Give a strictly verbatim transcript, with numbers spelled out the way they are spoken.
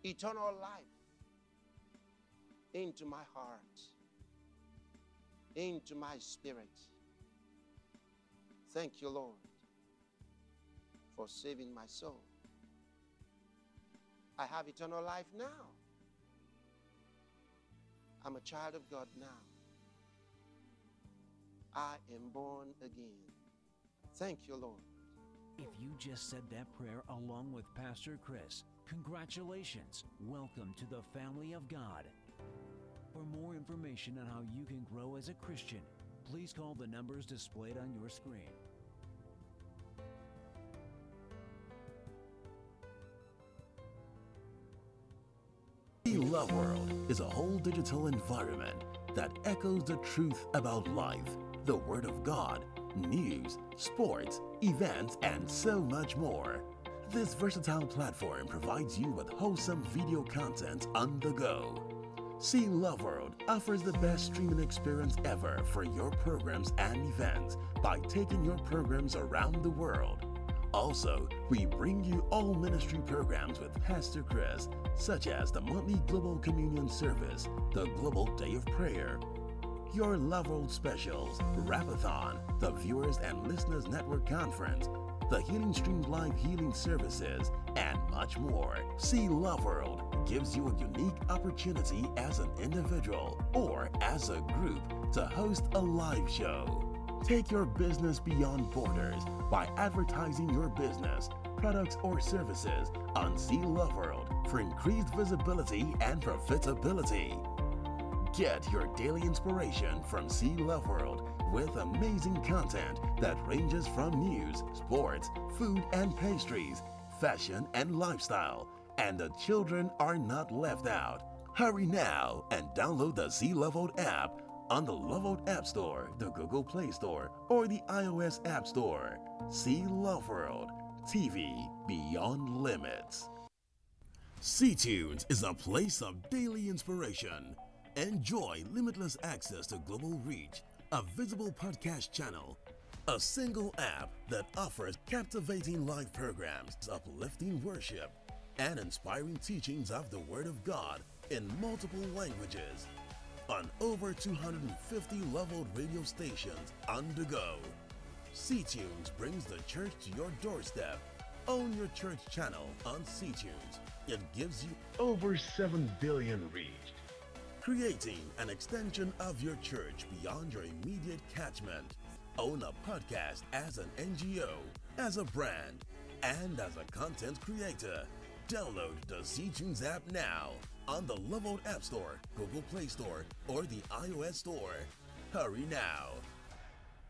eternal life into my heart, into my spirit. Thank you, Lord, for saving my soul. I have eternal life now. I'm a child of God now. I am born again. Thank you, Lord. If you just said that prayer along with Pastor Chris, congratulations. Welcome to the family of God. For more information on how you can grow as a Christian, please call the numbers displayed on your screen. The Love World is a whole digital environment that echoes the truth about life, the Word of God, news, sports, events, and so much more. This versatile platform provides you with wholesome video content on the go. See Love World offers the best streaming experience ever for your programs and events by taking your programs around the world. Also, we bring you all ministry programs with Pastor Chris, such as the monthly Global Communion Service, the Global Day of Prayer, your Love World Specials, Rapathon, the Viewers and Listeners Network Conference, the Healing Streams Live Healing Services, and much more. See Love World gives you a unique opportunity as an individual or as a group to host a live show. Take your business beyond borders by advertising your business, products, or services on See Love World for increased visibility and profitability. Get your daily inspiration from See Love World with amazing content that ranges from news, sports, food and pastries, fashion and lifestyle, and the children are not left out. Hurry now and download the See Love World app on the Love World App Store, the Google Play Store, or the iOS App Store. See Love World, T V beyond limits. C-Tunes is a place of daily inspiration. Enjoy limitless access to global reach, a visible podcast channel, a single app that offers captivating live programs, uplifting worship, and inspiring teachings of the Word of God in multiple languages. On over two hundred fifty leveled radio stations on the go. C-Tunes brings the church to your doorstep. Own your church channel on C-Tunes. It gives you over seven billion reach. Creating an extension of your church beyond your immediate catchment. Own a podcast as an N G O, as a brand, and as a content creator. Download the C-Tunes app now on the Love World App Store, Google Play Store, or the iOS Store. Hurry now.